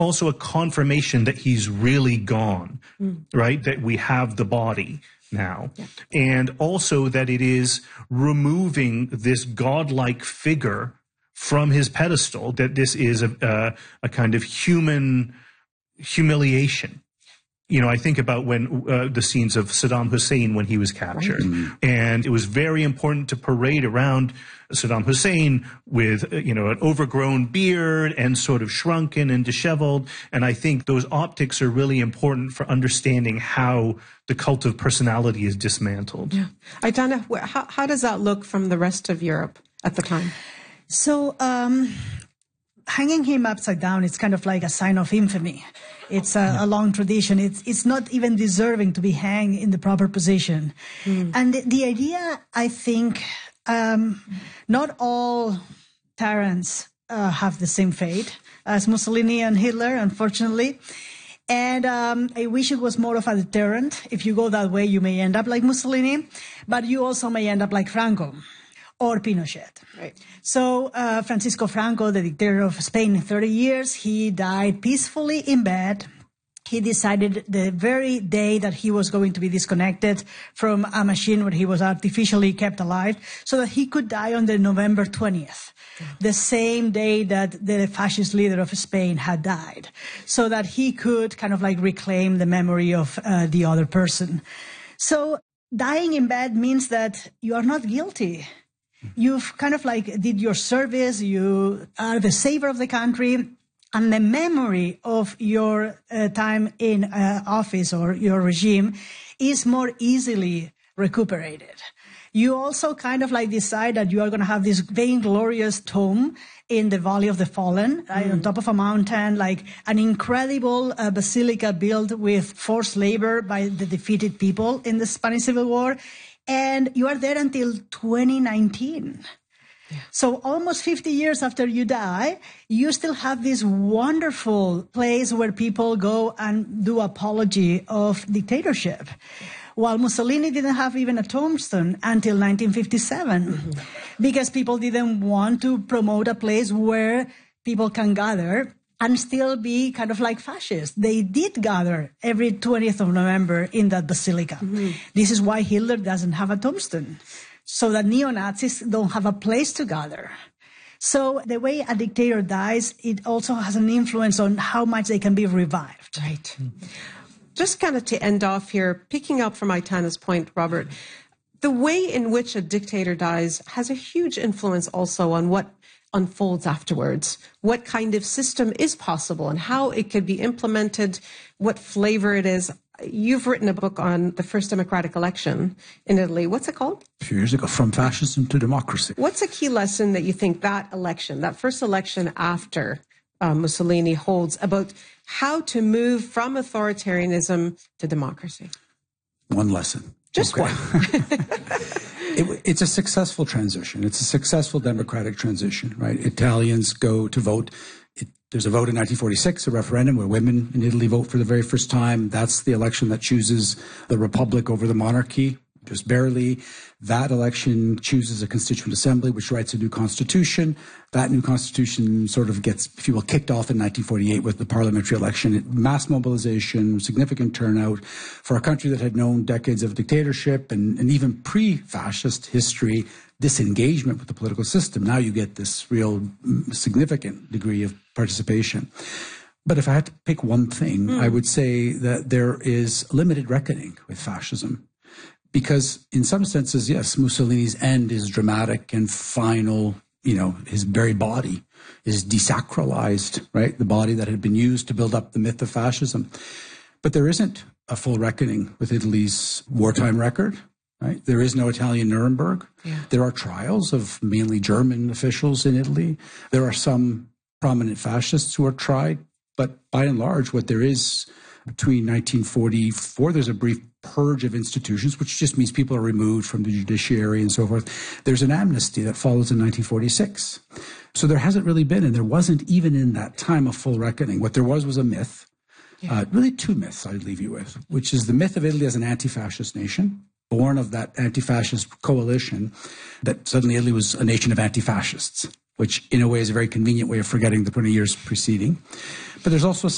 also a confirmation that he's really gone, right? That we have the body now. Yeah. And also that it is removing this godlike figure from his pedestal, that this is a kind of human humiliation. You know, I think about when the scenes of Saddam Hussein when he was captured. Right. And it was very important to parade around Saddam Hussein with, you know, an overgrown beard and sort of shrunken and disheveled. And I think those optics are really important for understanding how the cult of personality is dismantled. Yeah. Aitana, how does that look from the rest of Europe at the time? So, hanging him upside down, it's kind of like a sign of infamy. It's a long tradition. It's not even deserving to be hanged in the proper position. And the idea, I think, not all tyrants have the same fate as Mussolini and Hitler, unfortunately. And I wish it was more of a deterrent. If you go that way, you may end up like Mussolini, but you also may end up like Franco or Pinochet. Right. So Francisco Franco, the dictator of Spain in 30 years, he died peacefully in bed. He decided the very day that he was going to be disconnected from a machine where he was artificially kept alive so that he could die on the November 20th, the same day that the fascist leader of Spain had died, so that he could kind of like reclaim the memory of the other person. So dying in bed means that you are not guilty. You've kind of like did your service, you are the savior of the country, and the memory of your time in office or your regime is more easily recuperated. You also kind of like decide that you are going to have this vainglorious tomb in the Valley of the Fallen, on top of a mountain, like an incredible basilica built with forced labor by the defeated people in the Spanish Civil War. And you are there until 2019. Yeah. So almost 50 years after you die, you still have this wonderful place where people go and do apology of dictatorship. While Mussolini didn't have even a tombstone until 1957, because people didn't want to promote a place where people can gather and still be kind of like fascists. They did gather every 20th of November in that basilica. This is why Hitler doesn't have a tombstone, so that neo-Nazis don't have a place to gather. So the way a dictator dies, it also has an influence on how much they can be revived. Right. Just kind of to end off here, picking up from Aitana's point, Robert, the way in which a dictator dies has a huge influence also on what unfolds afterwards, what kind of system is possible and how it could be implemented, what flavor it is. You've written a book on the first democratic election in Italy. What's it called? A few years ago, From Fascism to Democracy. What's a key lesson that you think that election, that first election after Mussolini holds about how to move from authoritarianism to democracy? One lesson. Just one. It's a successful transition. It's a successful democratic transition, right? Italians go to vote. There's a vote in 1946, a referendum where women in Italy vote for the very first time. That's the election that chooses the republic over the monarchy, just barely. That election chooses a constituent assembly, which writes a new constitution. That new constitution sort of gets, if you will, kicked off in 1948 with the parliamentary election. Mass mobilization, significant turnout for a country that had known decades of dictatorship and even pre-fascist history, disengagement with the political system. Now you get this real significant degree of participation. But if I had to pick one thing, I would say that there is limited reckoning with fascism. Because in some senses, yes, Mussolini's end is dramatic and final. You know, his very body is desacralized, right? The body that had been used to build up the myth of fascism. But there isn't a full reckoning with Italy's wartime record, right? There is no Italian Nuremberg. Yeah. There are trials of mainly German officials in Italy. There are some prominent fascists who are tried. But by and large, what there is between 1944, there's a brief purge of institutions, which just means people are removed from the judiciary and so forth. There's an amnesty that follows in 1946. So there hasn't really been, and there wasn't even in that time, a full reckoning. What there was a myth, really two myths I'd leave you with, which is the myth of Italy as an anti-fascist nation, born of that anti-fascist coalition, that suddenly Italy was a nation of anti-fascists, which in a way is a very convenient way of forgetting the 20 years preceding. But there's also a